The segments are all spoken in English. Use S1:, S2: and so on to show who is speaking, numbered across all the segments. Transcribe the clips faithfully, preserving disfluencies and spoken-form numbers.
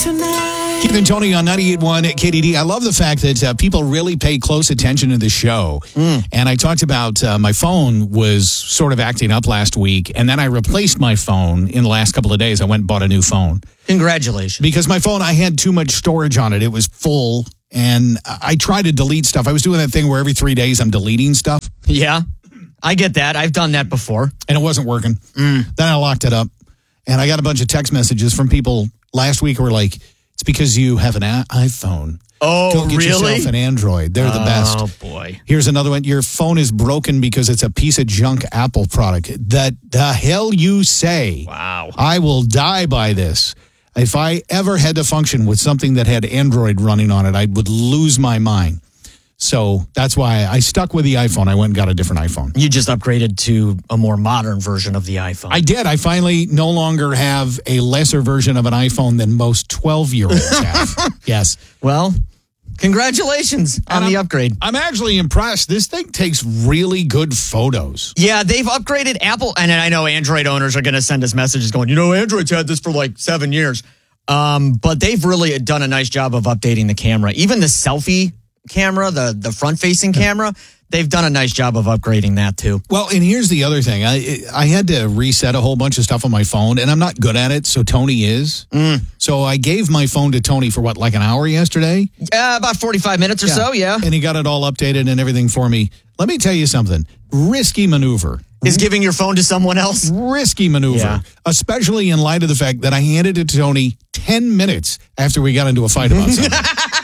S1: tonight.
S2: Keith and Tony on ninety-eight point one K D D. I love the fact that uh, people really pay close attention to the show. Mm. And I talked about uh, my phone was sort of acting up last week, and then I replaced my phone in the last couple of days. I went and bought a new phone.
S3: Congratulations.
S2: Because my phone, I had too much storage on it. It was full, and I tried to delete stuff. I was doing that thing where every three days I'm deleting stuff.
S3: Yeah, I get that. I've done that before.
S2: And it wasn't working.
S3: Mm.
S2: Then I locked it up, and I got a bunch of text messages from people last week who were like, it's because you have an a- iPhone.
S3: Oh,
S2: Go get
S3: really?
S2: yourself an Android. They're the best.
S3: Oh, boy.
S2: Here's another one. Your phone is broken because it's a piece of junk Apple product. That the hell you say?
S3: Wow.
S2: I will die by this. If I ever had to function with something that had Android running on it, I would lose my mind. So that's why I stuck with the iPhone. I went and got a different iPhone.
S3: You just upgraded to a more modern version of the iPhone.
S2: I did. I finally no longer have a lesser version of an iPhone than most twelve-year-olds have. Yes.
S3: Well, congratulations on
S2: And
S3: the
S2: I'm-
S3: upgrade.
S2: I'm actually impressed. This thing takes really good photos.
S3: Yeah, they've upgraded Apple, and I know Android owners are going to send us messages going, you know, Android's had this for like seven years. Um, but they've really done a nice job of updating the camera. Even the selfie camera, the, the front-facing camera, they've done a nice job of upgrading that too.
S2: Well, and here's the other thing. I I had to reset a whole bunch of stuff on my phone, and I'm not good at it, so Tony is.
S3: Mm.
S2: So I gave my phone to Tony for, what, like an hour yesterday?
S3: Uh, about forty-five minutes or so, yeah.
S2: And he got it all updated and everything for me. Let me tell you something. Risky maneuver.
S3: Is giving your phone to someone else?
S2: Risky maneuver,
S3: Yeah.
S2: especially in light of the fact that I handed it to Tony ten minutes after we got into a fight about something.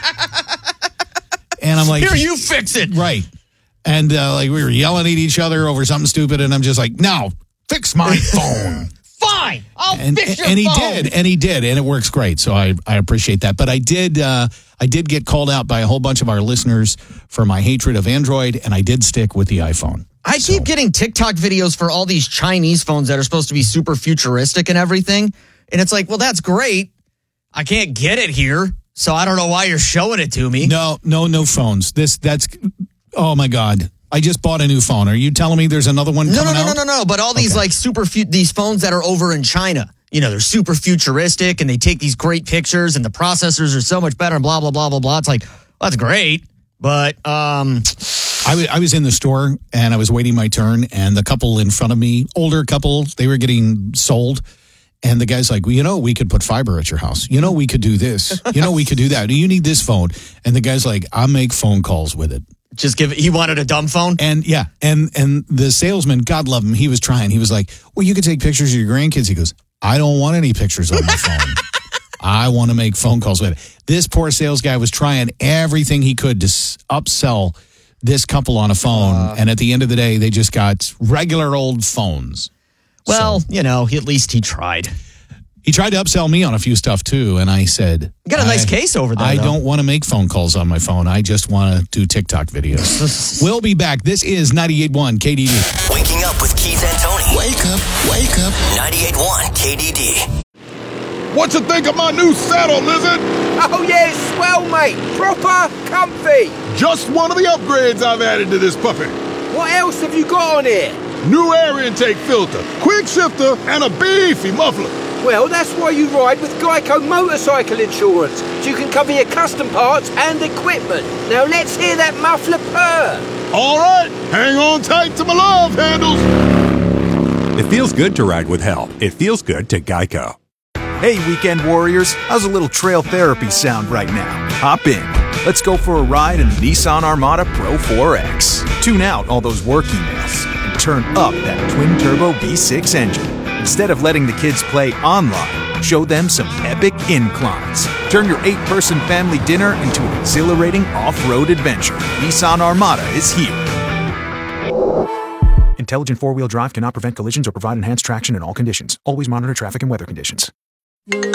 S2: And I'm like,
S3: Here, you fix it.
S2: right. And uh, like we were yelling at each other over something stupid, and I'm just like, no, fix my phone.
S3: Fine, I'll
S2: And,
S3: fix your
S2: and he
S3: phone.
S2: did, and he did, and it works great. So I, I appreciate that. But I did, uh, I did get called out by a whole bunch of our listeners for my hatred of Android, and I did stick with the iPhone.
S3: I keep
S2: So-
S3: getting TikTok videos for all these Chinese phones that are supposed to be super futuristic and everything. And it's like, well, that's great. I can't get it here. So I don't know why you're showing it to me.
S2: No, no, no phones. This, that's, oh my God. I just bought a new phone. Are you telling me there's another one
S3: No,
S2: coming
S3: no, no,
S2: out?
S3: no, no, no. But all these
S2: Okay.
S3: like super, fu- these phones that are over in China, you know, they're super futuristic and they take these great pictures and the processors are so much better and blah, blah, blah, blah, blah. It's like, well, that's great. But, um,
S2: I, w- I was in the store and I was waiting my turn, and the couple in front of me, older couple, they were getting sold. And the guy's like, well, you know, we could put fiber at your house. You know, we could do this. You know, we could do that. Do you need this phone? And the guy's like, I'll make phone calls with it.
S3: just give it, he wanted a dumb phone.
S2: And yeah, and and the salesman, God love him, he was trying. He was like, well, you could take pictures of your grandkids. He goes, I don't want any pictures on my phone. I want to make phone calls with it. This poor sales guy was trying everything he could to s- upsell this couple on a phone. Uh, and at the end of the day, they just got regular old phones.
S3: Well,
S2: So,
S3: you know, at least he tried.
S2: he tried to upsell me on a few stuff too. And I said,
S3: You got a nice
S2: I,
S3: case over there.
S2: I
S3: though.
S2: don't want to make phone calls on my phone. I just want to do TikTok videos. We'll be back. This is ninety-eight point one K D D.
S4: Waking up with Keith and Tony.
S5: Wake up, wake up.
S4: ninety-eight point one K D D.
S6: What you think of my new saddle, Lizard?
S7: Oh yeah, it's swell, mate. Proper comfy.
S6: Just one of the upgrades I've added to this puppy.
S7: What else have you got on here?
S6: New air intake filter, quick shifter, and a beefy muffler.
S7: Well, that's why you ride with Geico Motorcycle Insurance, so you can cover your custom parts and equipment. Now let's hear that muffler purr.
S6: All right, hang on tight to my love handles.
S8: It feels good to ride with help. It feels good to Geico.
S9: Hey, weekend warriors, how's a little trail therapy sound right now? Hop in. Let's go for a ride in the Nissan Armada Pro four X. Tune out all those work emails and turn up that twin-turbo V six engine. Instead of letting the kids play online, show them some epic inclines. Turn your eight-person family dinner into an exhilarating off-road adventure. Nissan Armada is here. Intelligent four-wheel drive cannot prevent collisions or provide enhanced traction in all conditions. Always monitor traffic and weather conditions.
S5: What's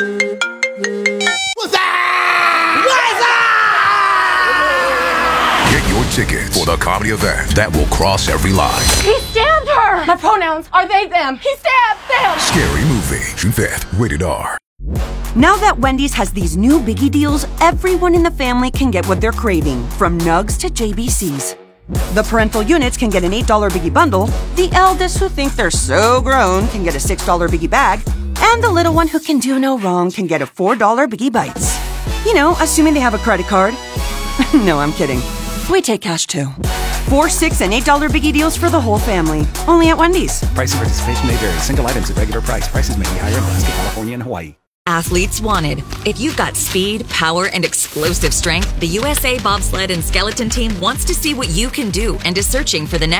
S5: that? What's that?
S10: Get your tickets for the comedy event that will cross every line.
S11: He stabbed her! My pronouns are they, them. He stabbed them!
S10: Scary Movie, June fifth, rated R.
S12: Now that Wendy's has these new biggie deals, everyone in the family can get what they're craving, from Nugs to J B Cs. The parental units can get an eight dollar biggie bundle, the eldest who think they're so grown can get a six dollar biggie bag, And the little one who can do no wrong can get a four dollar Biggie Bites. You know, assuming they have a credit card. No, I'm kidding. We take cash too. Four, six, and eight dollar Biggie deals for the whole family. Only at Wendy's.
S1: Price and participation may vary. Single items at regular price. Prices may be higher in Alaska, California, and Hawaii.
S13: Athletes wanted. If you've got speed, power, and explosive strength, the U S A Bobsled and Skeleton Team wants to see what you can do and is searching for the next